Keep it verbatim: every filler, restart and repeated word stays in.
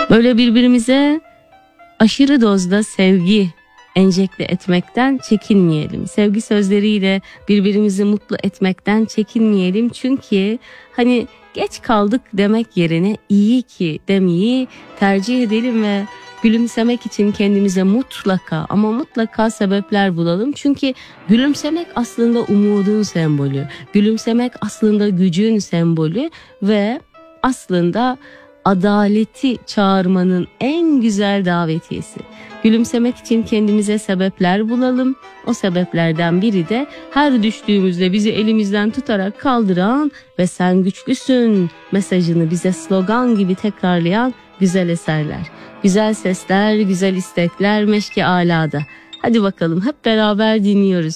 Böyle birbirimize aşırı dozda sevgi enjekte etmekten çekinmeyelim. Sevgi sözleriyle birbirimizi mutlu etmekten çekinmeyelim. Çünkü hani geç kaldık demek yerine iyi ki demeyi tercih edelim ve gülümsemek için kendimize mutlaka ama mutlaka sebepler bulalım. Çünkü gülümsemek aslında umudun sembolü. Gülümsemek aslında gücün sembolü ve aslında adaleti çağırmanın en güzel davetiyesi. Gülümsemek için kendimize sebepler bulalım. O sebeplerden biri de her düştüğümüzde bizi elimizden tutarak kaldıran ve sen güçlüsün mesajını bize slogan gibi tekrarlayan güzel eserler. Güzel sesler, güzel istekler meşki alada. Hadi bakalım hep beraber dinliyoruz.